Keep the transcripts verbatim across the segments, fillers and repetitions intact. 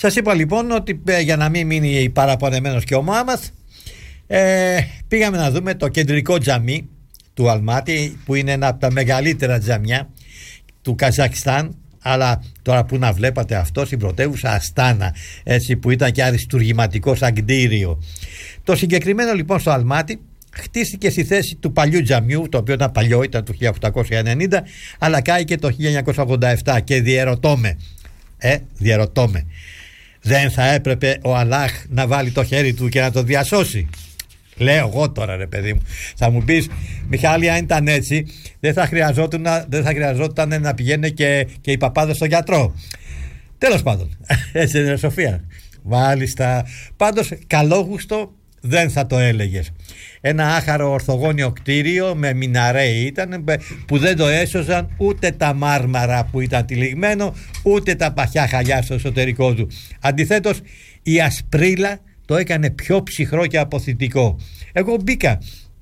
Σας είπα λοιπόν ότι ε, για να μην μείνει παραπονεμένος και ο Μωάμαθ, ε, πήγαμε να δούμε το κεντρικό τζαμί του Αλμάτι, που είναι ένα από τα μεγαλύτερα τζαμιά του Καζακστάν. Αλλά τώρα που να βλέπατε αυτό στην πρωτεύουσα Αστάνα, έτσι, που ήταν και αριστουργηματικό σαν κτίριο. Το συγκεκριμένο λοιπόν στο Αλμάτι χτίστηκε στη θέση του παλιού τζαμιού, το οποίο ήταν παλιό, ήταν του χίλια οκτακόσια ενενήντα, αλλά κάηκε το χίλια εννιακόσια ογδόντα επτά. Και διερωτώ με, ε, διερωτώ με, δεν θα έπρεπε ο Αλλάχ να βάλει το χέρι του και να το διασώσει? Λέω εγώ τώρα, ρε παιδί μου. Θα μου πεις, Μιχάλη, αν ήταν έτσι, δεν θα χρειαζόταν, δεν θα χρειαζόταν να πηγαίνουν και, και οι παπάδες στον γιατρό. Τέλος πάντων, έτσι είναι, Σοφία? Μάλιστα. Πάντως, καλόγουστο δεν θα το έλεγες. Ένα άχαρο ορθογώνιο κτίριο με μιναρέ ήταν, που δεν το έσωζαν ούτε τα μάρμαρα που ήταν τυλιγμένο, ούτε τα παχιά χαλιά στο εσωτερικό του. Αντιθέτως, η ασπρίλα το έκανε πιο ψυχρό και αποθητικό. Εγώ μπήκα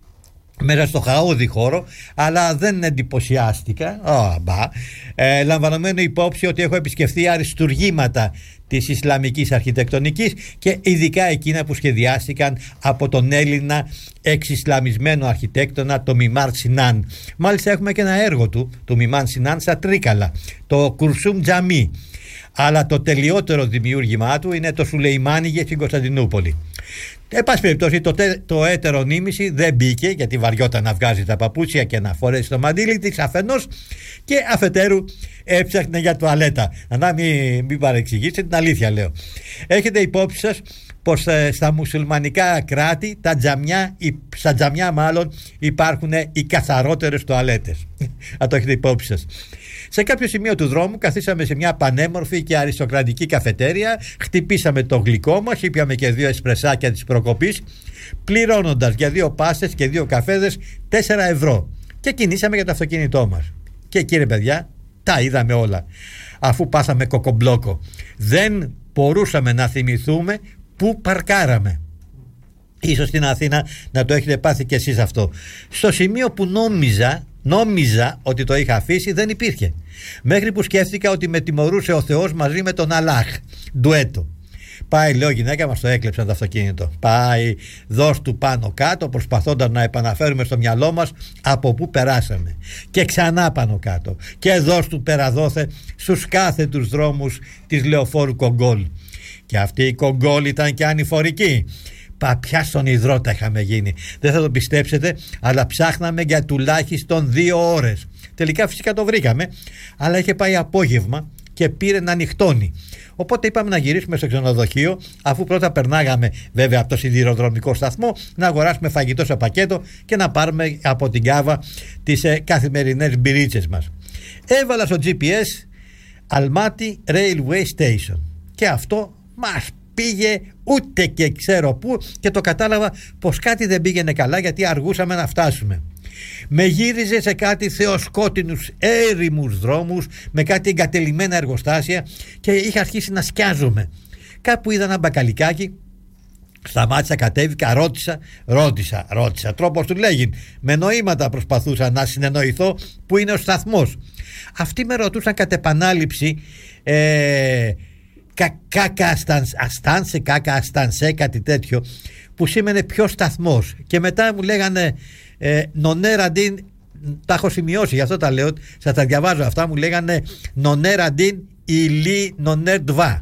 μέσα στο χαόδη χώρο, αλλά δεν εντυπωσιάστηκα, oh, μπα, ε, λαμβανωμένο υπόψη ότι έχω επισκεφθεί αριστουργήματα της Ισλαμικής αρχιτεκτονικής και ειδικά εκείνα που σχεδιάστηκαν από τον Έλληνα εξισλαμισμένο αρχιτέκτονα, το Μιμάρ Σινάν. Μάλιστα έχουμε και ένα έργο του, του Μιμάρ Σινάν, στα Τρίκαλα, το Κουρσούμ Τζαμί. Αλλά το τελειότερο δημιούργημά του είναι το Σουλεϊμάνιγε στην Κωνσταντινούπολη. Εν πάση περιπτώσει, το, το έτερο νήμιση δεν μπήκε, γιατί βαριόταν να βγάζει τα παπούτσια και να φορέσει το μαντίλι της αφενός, και αφετέρου έψαχνε για τουαλέτα. Να μην, μην παρεξηγήσετε, την αλήθεια λέω. Έχετε υπόψη σας πως ε, στα μουσουλμανικά κράτη, τα τζαμιά, στα τζαμιά μάλλον, υπάρχουν οι καθαρότερες τουαλέτες. Να το έχετε υπόψη σας. Σε κάποιο σημείο του δρόμου καθίσαμε σε μια πανέμορφη και αριστοκρατική καφετέρια, χτυπήσαμε το γλυκό μας, ήπιαμε και δύο εσπρεσάκια της προκοπής, πληρώνοντας για δύο πάστες και δύο καφέδες τέσσερα ευρώ, και κινήσαμε για το αυτοκίνητό μας. Και κύριε παιδιά, τα είδαμε όλα. Αφού πάθαμε κοκομπλόκο, δεν μπορούσαμε να θυμηθούμε πού παρκάραμε. Ίσως στην Αθήνα να το έχετε πάθει κι εσείς αυτό. Στο σημείο που νόμιζα Νόμιζα ότι το είχα αφήσει, δεν υπήρχε. Μέχρι που σκέφτηκα ότι με τιμωρούσε ο Θεός μαζί με τον Αλλάχ. Ντουέτο. Πάει, λέω, γυναίκα μας το έκλεψαν το αυτοκίνητο. Πάει, δώσ' του πάνω κάτω, προσπαθώντας να επαναφέρουμε στο μυαλό μας από πού περάσαμε. Και ξανά πάνω κάτω. Και δώσ' του περαδόθε στους κάθετους δρόμους της λεωφόρου Κογκόλ. Και αυτή η Κογκόλ ήταν και ανηφορική. Παπιά στον υδρότα είχαμε γίνει. Δεν θα το πιστέψετε, αλλά ψάχναμε για τουλάχιστον δύο ώρες. Τελικά φυσικά το βρήκαμε, αλλά είχε πάει απόγευμα και πήρε να νυχτώνει. Οπότε είπαμε να γυρίσουμε στο ξενοδοχείο, αφού πρώτα περνάγαμε βέβαια από το σιδηροδρομικό σταθμό, να αγοράσουμε φαγητό σε πακέτο και να πάρουμε από την κάβα τις ε, καθημερινές μπυρίτσες μας. Έβαλα στο τζι πι ες Αλμάτι Railway Station και αυτό μας πήγε ούτε και ξέρω πού, και το κατάλαβα πως κάτι δεν πήγαινε καλά, γιατί αργούσαμε να φτάσουμε. Με γύριζε σε κάτι θεοσκότεινους έρημους δρόμους με κάτι εγκατελειμμένα εργοστάσια και είχα αρχίσει να σκιάζομαι. Κάπου είδα ένα μπακαλικάκι, σταμάτησα, κατέβηκα, ρώτησα, ρώτησα, ρώτησα, τρόπος του λέγειν. Με νοήματα προσπαθούσα να συνεννοηθώ που είναι ο σταθμός. Αυτοί με ρωτούσαν κατ' επανάληψη ε, Κάκα αστάνσε, κάκα αστάνσε, κάτι τέτοιο, που σήμαινε ποιο σταθμός. Και μετά μου λέγανε ε, νονέραντιν, τα έχω σημειώσει, γι' αυτό τα λέω, σας τα διαβάζω αυτά, μου λέγανε νονέραντιν ηλί νονέρ ντβά.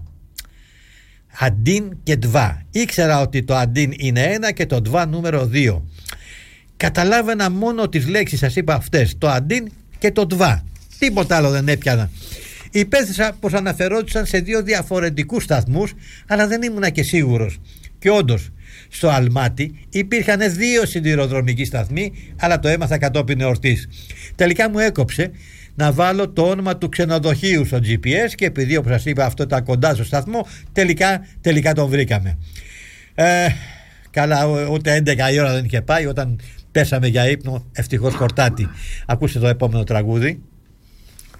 Αντίν και ντβά. Ήξερα ότι το αντίν είναι ένα και το ντβά νούμερο δύο. Καταλάβαινα μόνο τις λέξεις, σας είπα αυτές, το αντίν και το ντβά. Τίποτα άλλο δεν έπιανα. Υπέθεσα πως αναφερόντουσαν σε δύο διαφορετικούς σταθμούς, αλλά δεν ήμουνα και σίγουρος. Και όντως, στο Αλμάτι υπήρχαν δύο σιδηροδρομικοί σταθμοί, αλλά το έμαθα κατόπιν εορτής. Τελικά μου έκοψε να βάλω το όνομα του ξενοδοχείου στο τζι πι ες, και επειδή, όπως σας είπα, αυτό ήταν κοντά στο σταθμό, τελικά, τελικά τον βρήκαμε. Ε, καλά, ούτε έντεκα η ώρα δεν είχε πάει όταν πέσαμε για ύπνο, ευτυχώς χορτάτη. Ακούστε το επόμενο τραγούδι.